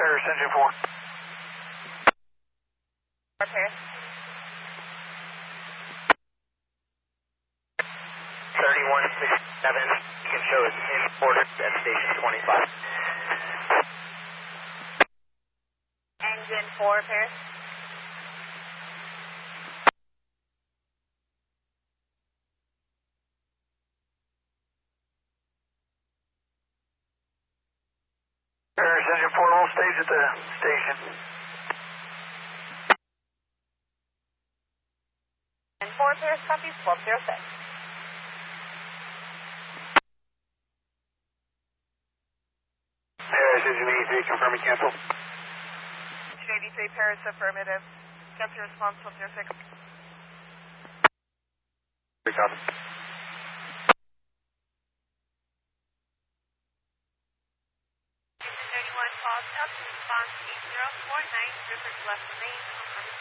Paris engine 4. Paris. 3167, you can show us in order at station 25. Engine 4, Paris. Paris engine 4 will stage at the station. And 4, Paris, copies 1206. Paris engine 83, confirming cancel. Engine 83, Paris, affirmative. Cancel response 1206. Good copy. 31 calls up, response 8049, Rupert left main, confirm